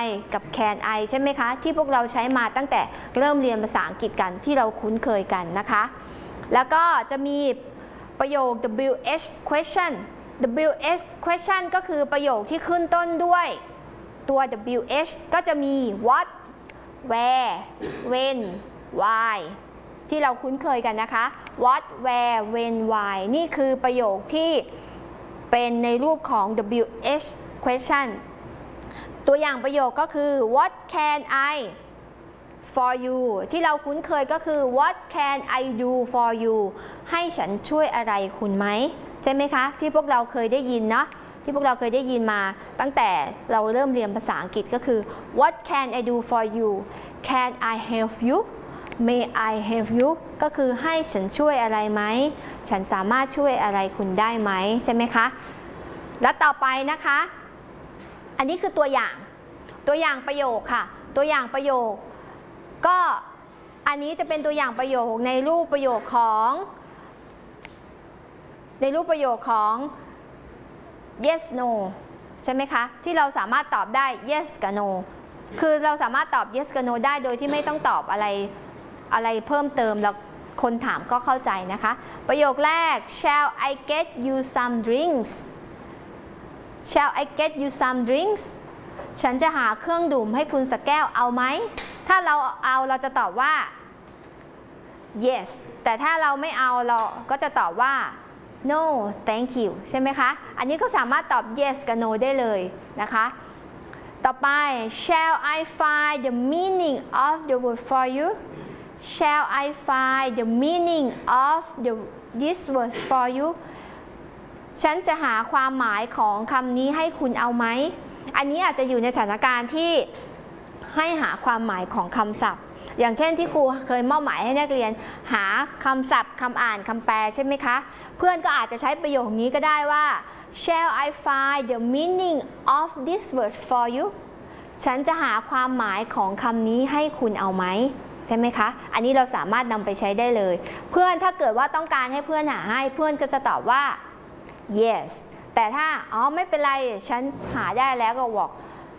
กับ can I ใช่ไหมคะที่พวกเราใช้มาตั้งแต่เริ่มเรียนภาษาอังกฤษกันที่เราคุ้นเคยกันนะคะแล้วก็จะมีประโยค WH question WH question ก็คือประโยคที่ขึ้นต้นด้วยตัว WH ก็จะมี what where when why ที่เราคุ้นเคยกันนะคะ what where when why นี่คือประโยคที่เป็นในรูปของ WH question ตัวอย่างประโยคก็คือ what can I for you ที่เราคุ้นเคยก็คือ what can I do for you ให้ฉันช่วยอะไรคุณไหมใช่ไหมคะที่พวกเราเคยได้ยินเนาะที่พวกเราเคยได้ยินมาตั้งแต่เราเริ่มเรียนภาษาอังกฤษก็คือ what can I do for you can I help you may I help you ก็คือให้ฉันช่วยอะไรไหมฉันสามารถช่วยอะไรคุณได้ไหมใช่ไหมคะและต่อไปนะคะอันนี้คือตัวอย่างประโยคค่ะตัวอย่างประโยคก็อันนี้จะเป็นตัวอย่างประโยคในรูปประโยคของ yes no ใช่ไหมคะที่เราสามารถตอบได้ yes กับ no คือเราสามารถตอบ yes กับ no ได้โดยที่ไม่ต้องตอบอะไรเพิ่มเติมแล้วคนถามก็เข้าใจนะคะประโยคแรก shall I get you some drinks shall I get you some drinks ฉันจะหาเครื่องดื่มให้คุณสักแก้วเอาไหมถ้าเราจะตอบว่า yes แต่ถ้าเราไม่เอาเราก็จะตอบว่า no thank you ใช่ไหมคะอันนี้ก็สามารถตอบ yes กับ no ได้เลยนะคะต่อไป shall I find the meaning of the word for you shall I find the meaning of this word for you ฉันจะหาความหมายของคำนี้ให้คุณเอาไหมอันนี้อาจจะอยู่ในสถานการณ์ที่ให้หาความหมายของคำศัพท์อย่างเช่นที่ครูเคยมอบหมายให้นักเรียนหาคำศัพท์คำอ่านคำแปลใช่ไหมคะเพื่อนก็อาจจะใช้ประโยคนี้ก็ได้ว่า shall I find the meaning of this word for you ฉันจะหาความหมายของคำนี้ให้คุณเอาไหมใช่ไหมคะอันนี้เราสามารถนำไปใช้ได้เลยเพื่อนถ้าเกิดว่าต้องการให้เพื่อนหาให้เพื่อนก็จะตอบว่า yes แต่ถ้าไม่เป็นไรฉันหาได้แล้วก็บอก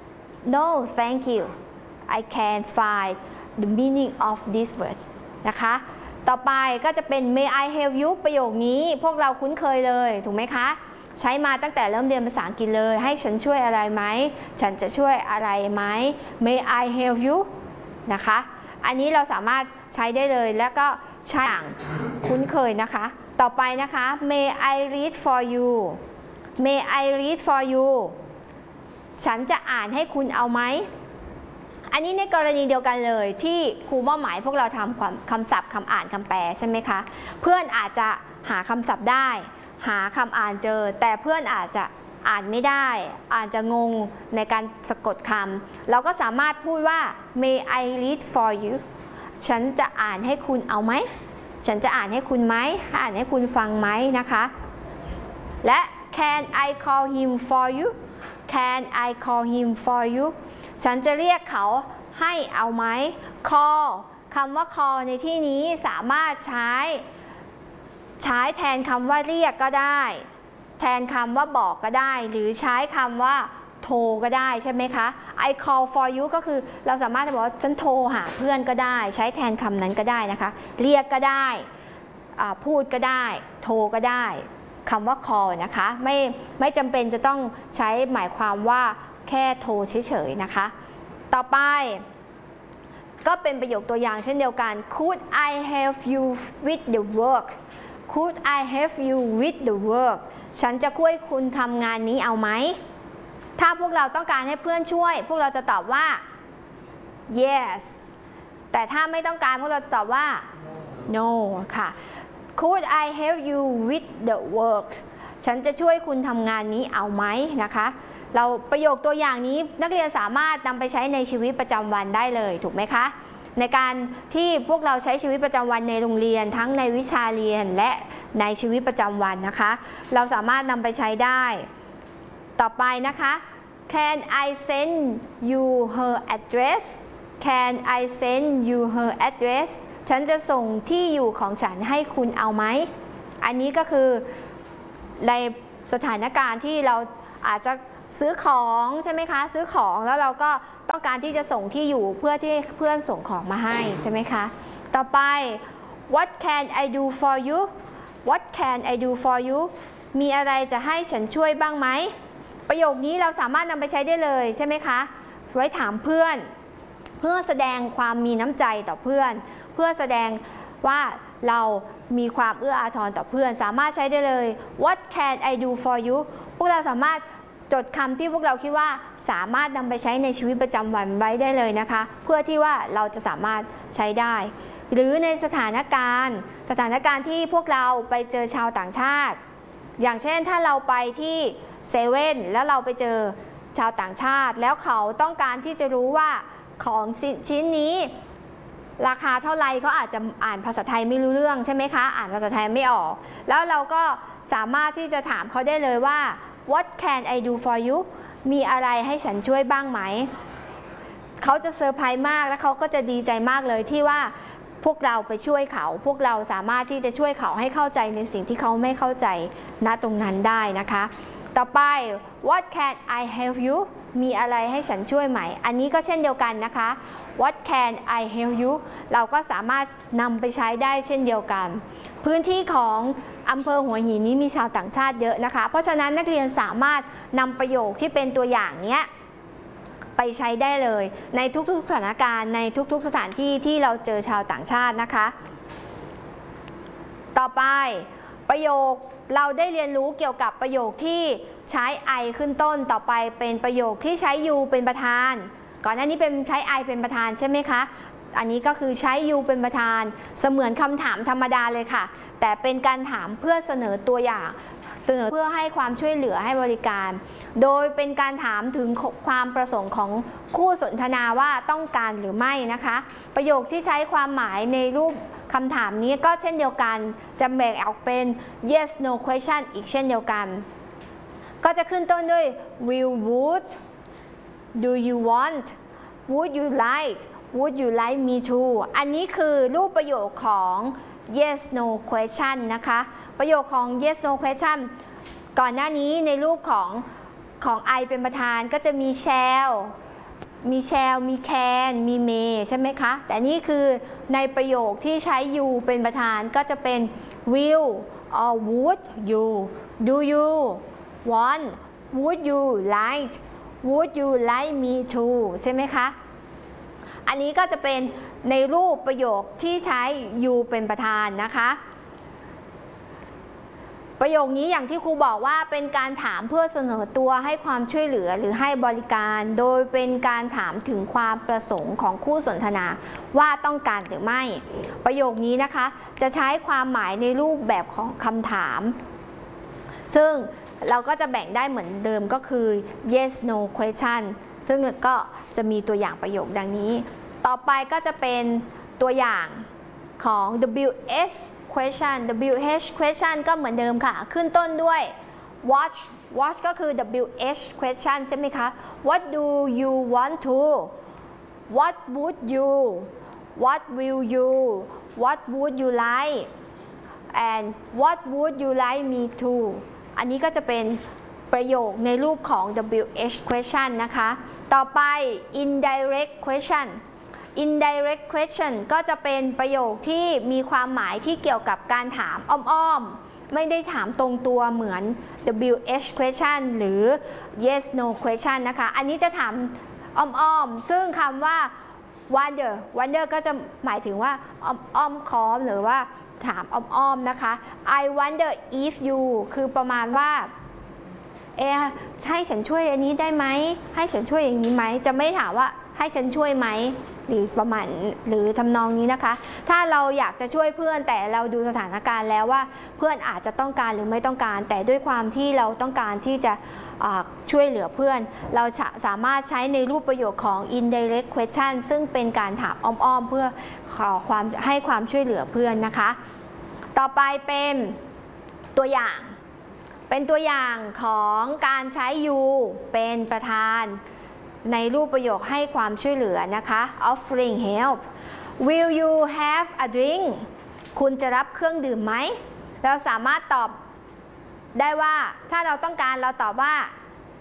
no thank you I can find the meaning of this word นะคะต่อไปก็จะเป็น may I help you ประโยคนี้พวกเราคุ้นเคยเลยถูกไหมคะใช้มาตั้งแต่เริ่มเรียนภาษาอังกฤษเลยให้ฉันช่วยอะไรไหมฉันจะช่วยอะไรไหม may I help you นะคะอันนี้เราสามารถใช้ได้เลยแล้วก็ใช้อย่างคุ้นเคยนะคะต่อไปนะคะ may I read for you may I read for you ฉันจะอ่านให้คุณเอาไหมอันนี้ในกรณีเดียวกันเลยที่ครูมอบหมายพวกเราทำคำศัพท์คำอ่านคำแปลใช่ไหมคะเพื่อนอาจจะหาคำศัพท์ได้หาคำอ่านเจอแต่เพื่อนอาจจะอ่านไม่ได้อาจจะงงในการสะกดคำเราก็สามารถพูดว่า may I read for you ฉันจะอ่านให้คุณเอาไหมฉันจะอ่านให้คุณไหมอ่านให้คุณฟังไหมนะคะและ can I call him for you can I call him for you ฉันจะเรียกเขาให้เอาไหม call คำว่า call ในที่นี้สามารถใช้แทนคำว่าเรียกก็ได้แทนคำว่าบอกก็ได้หรือใช้คำว่าโทรก็ได้ใช่ไหมคะ I call for you ก็คือเราสามารถจะบอกว่าฉันโทรหาเพื่อนก็ได้ใช้แทนคำนั้นก็ได้นะคะเรียกก็ได้พูดก็ได้โทรก็ได้คำว่า call นะคะไม่จำเป็นจะต้องใช้หมายความว่าแค่โทรเฉยๆนะคะต่อไปก็เป็นประโยคตัวอย่างเช่นเดียวกัน Could I help you with the work Could I help you with the work ฉันจะช่วยคุณทำงานนี้เอาไหมถ้าพวกเราต้องการให้เพื่อนช่วยพวกเราจะตอบว่า yes แต่ถ้าไม่ต้องการพวกเราจะตอบว่า no ค่ะ Could I help you with the work ฉันจะช่วยคุณทำงานนี้เอาไหมนะคะเราประโยคตัวอย่างนี้นักเรียนสามารถนำไปใช้ในชีวิตประจำวันได้เลยถูกไหมคะในการที่พวกเราใช้ชีวิตประจำวันในโรงเรียนทั้งในวิชาเรียนและในชีวิตประจำวันนะคะเราสามารถนำไปใช้ได้ต่อไปนะคะ Can I send you her address Can I send you her address ฉันจะส่งที่อยู่ของฉันให้คุณเอาไหมอันนี้ก็คือในสถานการณ์ที่เราอาจจะซื้อของใช่ไหมคะซื้อของแล้วเราก็ต้องการที่จะส่งที่อยู่เพื่อที่เพื่อนส่งของมาให้ใช่ไหมคะต่อไป What can I do for you What can I do for you มีอะไรจะให้ฉันช่วยบ้างไหมประโยคนี้เราสามารถนำไปใช้ได้เลยใช่ไหมคะไว้ถามเพื่อนเพื่อแสดงความมีน้ำใจต่อเพื่อนเพื่อแสดงว่าเรามีความเอื้ออาทรต่อเพื่อนสามารถใช้ได้เลย What can I do for you พวกเราสามารถจดคำที่พวกเราคิดว่าสามารถนำไปใช้ในชีวิตประจำวันไว้ได้เลยนะคะเพื่อที่ว่าเราจะสามารถใช้ได้หรือในสถานการณ์ที่พวกเราไปเจอชาวต่างชาติอย่างเช่นถ้าเราไปที่เซเว่นแล้วเราไปเจอชาวต่างชาติแล้วเขาต้องการที่จะรู้ว่าของชิ้นนี้ราคาเท่าไหร่เขาอาจจะอ่านภาษาไทยไม่รู้เรื่องใช่ไหมคะอ่านภาษาไทยไม่ออกแล้วเราก็สามารถที่จะถามเขาได้เลยว่า What can I do for you มีอะไรให้ฉันช่วยบ้างไหมเขาจะเซอร์ไพรส์มากและเขาก็จะดีใจมากเลยที่ว่าพวกเราไปช่วยเขาพวกเราสามารถที่จะช่วยเขาให้เข้าใจในสิ่งที่เขาไม่เข้าใจณตรงนั้นได้นะคะต่อไป What can I help you มีอะไรให้ฉันช่วยไหมอันนี้ก็เช่นเดียวกันนะคะ What can I help you เราก็สามารถนำไปใช้ได้เช่นเดียวกันพื้นที่ของอำเภอหัวหินนี้มีชาวต่างชาติเยอะนะคะเพราะฉะนั้นนักเรียนสามารถนำประโยคที่เป็นตัวอย่างเนี้ยไปใช้ได้เลยในทุกๆสถานการณ์ในทุกๆสถานที่ที่เราเจอชาวต่างชาตินะคะต่อไปประโยคเราได้เรียนรู้เกี่ยวกับประโยคที่ใช้ I ขึ้นต้นต่อไปเป็นประโยคที่ใช้ you เป็นประธานก่อนหน้านี้เป็นใช้ I เป็นประธานใช่ไหมคะอันนี้ก็คือใช้ you เป็นประธานเสมือนคำถามธรรมดาเลยค่ะแต่เป็นการถามเพื่อเสนอตัวอย่างเสนอเพื่อให้ความช่วยเหลือให้บริการโดยเป็นการถามถึงความประสงค์ของคู่สนทนาว่าต้องการหรือไม่นะคะประโยคที่ใช้ความหมายในรูปคำถามนี้ก็เช่นเดียวกันจะแบ่งออกเป็น yes no question อีกเช่นเดียวกันก็จะขึ้นต้นด้วย will would do you want would you like would you like me to อันนี้คือรูปประโยคของ yes no question นะคะประโยคของ yes no question ก่อนหน้านี้ในรูปของ I เป็นประธานก็จะมี shall มี can มี may ใช่ไหมคะแต่นี่คือในประโยคที่ใช้ you เป็นประธานก็จะเป็น will or would you do you want would you like me to ใช่ไหมคะอันนี้ก็จะเป็นในรูปประโยคที่ใช้ you เป็นประธานนะคะประโยคนี้อย่างที่ครูบอกว่าเป็นการถามเพื่อเสนอตัวให้ความช่วยเหลือหรือให้บริการโดยเป็นการถามถึงความประสงค์ของคู่สนทนาว่าต้องการหรือไม่ประโยคนี้นะคะจะใช้ความหมายในรูปแบบของคำถามซึ่งเราก็จะแบ่งได้เหมือนเดิมก็คือ yes no question ซึ่งก็จะมีตัวอย่างประโยคดังนี้ต่อไปก็จะเป็นตัวอย่างของ WH question WH question ก็เหมือนเดิมค่ะขึ้นต้นด้วย watch ก็คือ WH question ใช่ไหมคะ What do you want to What would you What will you What would you like and What would you like me to อันนี้ก็จะเป็นประโยคในรูปของ WH question นะคะต่อไป indirect questionก็จะเป็นประโยคที่มีความหมายที่เกี่ยวกับการถามอ้อมๆไม่ได้ถามตรงตัวเหมือน WH question หรือ yes no question นะคะอันนี้จะถามอ้อมๆซึ่งคำว่า wonder ก็จะหมายถึงว่าอ้อมค้อมหรือว่าถามอ้อมๆนะคะ I wonder if you คือประมาณว่าให้ฉันช่วยอันนี้ได้ไหมให้ฉันช่วยอย่างนี้ไหมจะไม่ถามว่าให้ฉันช่วยไหมหรือประมาณหรือทำนองนี้นะคะถ้าเราอยากจะช่วยเพื่อนแต่เราดูสถานการณ์แล้วว่าเพื่อนอาจจะต้องการหรือไม่ต้องการแต่ด้วยความที่เราต้องการที่จะช่วยเหลือเพื่อนเราสามารถใช้ในรูปประโยคของ indirect question ซึ่งเป็นการถามอ้อมๆเพื่อให้ความช่วยเหลือเพื่อนนะคะต่อไปเป็นตัวอย่างของการใช้ you เป็นประธานในรูปประโยคให้ความช่วยเหลือนะคะ offering help will you have a drink คุณจะรับเครื่องดื่มไหมเราสามารถตอบได้ว่าถ้าเราต้องการเราตอบว่า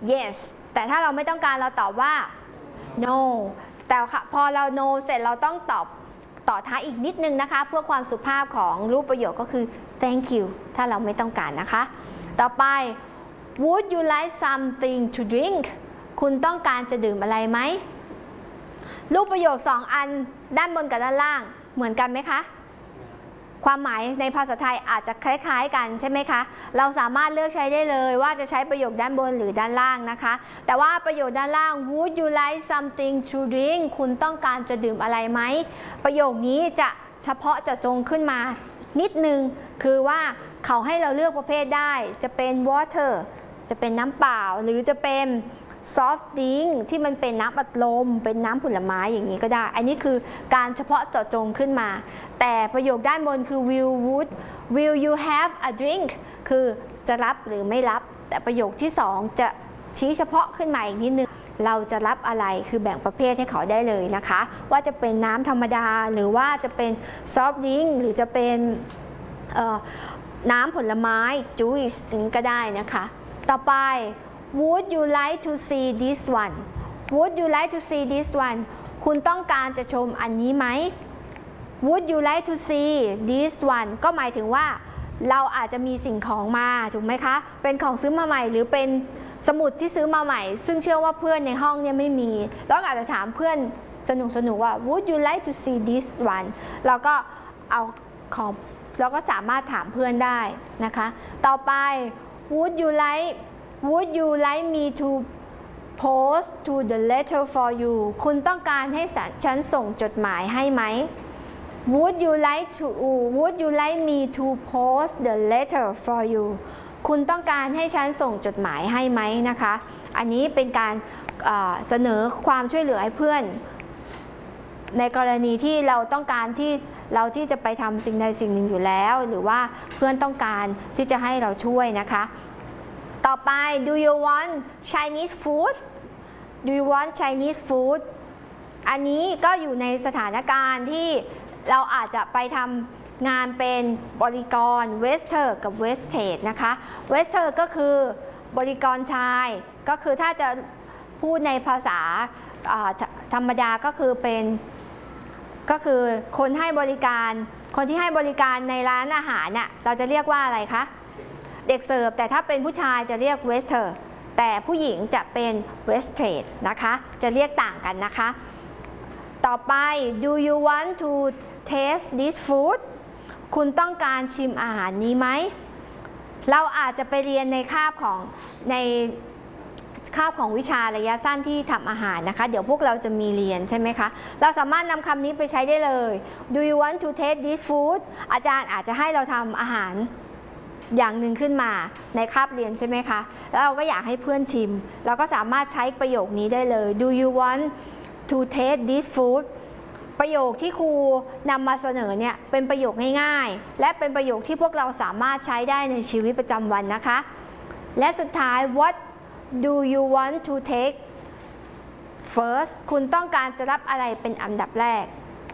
yes แต่ถ้าเราไม่ต้องการเราตอบว่า no แต่พอเรา no เสร็จเราต้องตอบต่อท้ายอีกนิดนึงนะคะเพื่อความสุภาพของรูปประโยคก็คือ thank you ถ้าเราไม่ต้องการนะคะต่อไป would you like something to drink คุณต้องการจะดื่มอะไรไหมรูปประโยค2อันด้านบนกับด้านล่างเหมือนกันไหมคะความหมายในภาษาไทยอาจจะคล้ายๆกันใช่ไหมคะเราสามารถเลือกใช้ได้เลยว่าจะใช้ประโยคด้านบนหรือด้านล่างนะคะแต่ว่าประโยคด้านล่าง would you like something to drink คุณต้องการจะดื่มอะไรไหมประโยคนี้จะเฉพาะเจาะจงขึ้นมานิดนึงคือว่าเขาให้เราเลือกประเภทได้จะเป็น water จะเป็นน้ำเปล่าหรือจะเป็นsoft drink ที่มันเป็นน้ำอัดลมเป็นน้ำผลไม้อย่างนี้ก็ได้อันนี้คือการเฉพาะเจาะจงขึ้นมาแต่ประโยคด้านบนคือ will you have a drink คือจะรับหรือไม่รับแต่ประโยคที่2จะชี้เฉพาะขึ้นมาอีกนิดนึงเราจะรับอะไรคือแบ่งประเภทให้เขาได้เลยนะคะว่าจะเป็นน้ำธรรมดาหรือว่าจะเป็น soft drink หรือจะเป็นน้ำผลไม้ juice นี้ก็ได้นะคะต่อไปWould you like to see this one? Would you like to see this one? คุณต้องการจะชมอันนี้ไหม Would you like to see this one? ก็หมายถึงว่าเราอาจจะมีสิ่งของมาถูกไหมคะเป็นของซื้อมาใหม่หรือเป็นสมุดที่ซื้อมาใหม่ซึ่งเชื่อว่าเพื่อนในห้องเนี่ยไม่มีแล้วอาจจะถามเพื่อนสนุกว่า Would you like to see this one? เราก็เอาของเราก็สามารถถามเพื่อนได้นะคะต่อไป Would you like me to post to the letter for you คุณต้องการให้ฉันส่งจดหมายให้ไหม Would you like me to post the letter for you คุณต้องการให้ฉันส่งจดหมายให้ไหมนะคะอันนี้เป็นการเสนอความช่วยเหลือให้เพื่อนในกรณีที่เราต้องการที่จะไปทำสิ่งใดสิ่งหนึ่งอยู่แล้วหรือว่าเพื่อนต้องการที่จะให้เราช่วยนะคะต่อไป do you want Chinese food do you want Chinese food อันนี้ก็อยู่ในสถานการณ์ที่เราอาจจะไปทำงานเป็นบริกร waiter กับ waitress นะคะ waiter ก็คือบริกรชายก็คือถ้าจะพูดในภาษาธรรมดาก็คือคนให้บริการคนที่ให้บริการในร้านอาหารน่ะเราจะเรียกว่าอะไรคะเด็กเสิร์ฟแต่ถ้าเป็นผู้ชายจะเรียก waiter แต่ผู้หญิงจะเป็น waitress นะคะจะเรียกต่างกันนะคะต่อไป do you want to taste this food คุณต้องการชิมอาหารนี้ไหมเราอาจจะไปเรียนในคาบของวิชาระยะสั้นที่ทำอาหารนะคะเดี๋ยวพวกเราจะมีเรียนใช่ไหมคะเราสามารถนำคำนี้ไปใช้ได้เลย do you want to taste this food อาจารย์อาจจะให้เราทำอาหารอย่างหนึ่งขึ้นมาในคาบเรียนใช่ไหมคะแล้วเราก็อยากให้เพื่อนชิมเราก็สามารถใช้ประโยคนี้ได้เลย do you want to taste this food ประโยคที่ครูนำมาเสนอเนี่ยเป็นประโยคง่ายๆและเป็นประโยคที่พวกเราสามารถใช้ได้ในชีวิตประจำวันนะคะและสุดท้าย what do you want to take first คุณต้องการจะรับอะไรเป็นอันดับแรก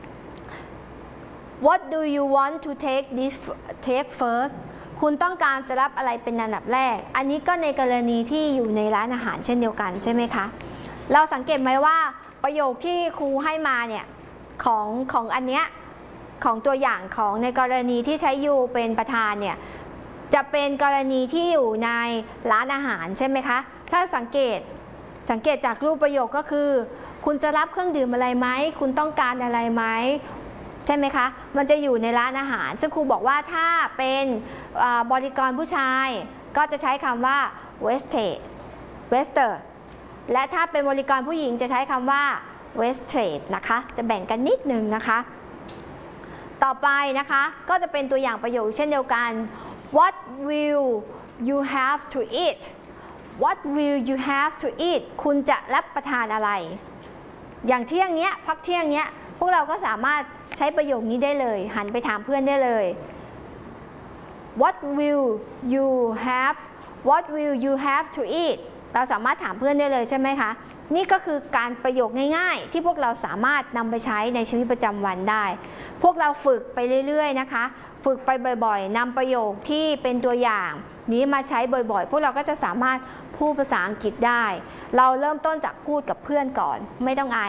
what do you want to take first คุณต้องการจะรับอะไรเป็นอันดับแรกอันนี้ก็ในกรณีที่อยู่ในร้านอาหารเช่นเดียวกันใช่ไหมคะเราสังเกตไหมว่าประโยคที่ครูให้มาเนี่ยของอันเนี้ยของตัวอย่างของในกรณีที่ใช้ยูเป็นประธานเนี่ยจะเป็นกรณีที่อยู่ในร้านอาหารใช่ไหมคะถ้าสังเกตจากรูปประโยคก็คือคุณจะรับเครื่องดื่มอะไรไหมคุณต้องการอะไรไหมใช่ไหมคะมันจะอยู่ในร้านอาหารซึ่งครูบอกว่าถ้าเป็นบริกรผู้ชายก็จะใช้คำว่า waiter และถ้าเป็นบริกรผู้หญิงจะใช้คำว่า waitress นะคะจะแบ่งกันนิดนึงนะคะต่อไปนะคะก็จะเป็นตัวอย่างประโยคเช่นเดียวกัน What will you have to eat What will you have to eat คุณจะรับประทานอะไรอย่างเที่ยงเนี้ยพักเที่ยงเนี้ยพวกเราก็สามารถใช้ประโยคนี้ได้เลยหันไปถามเพื่อนได้เลย What will you have to eat เราสามารถถามเพื่อนได้เลยใช่ไหมคะนี่ก็คือการประโยคง่ายๆที่พวกเราสามารถนำไปใช้ในชีวิตประจำวันได้พวกเราฝึกไปเรื่อยๆนะคะฝึกไปบ่อยๆนำประโยคที่เป็นตัวอย่างนี้มาใช้บ่อยๆพวกเราก็จะสามารถพูดภาษาอังกฤษได้เราเริ่มต้นจากพูดกับเพื่อนก่อนไม่ต้องอาย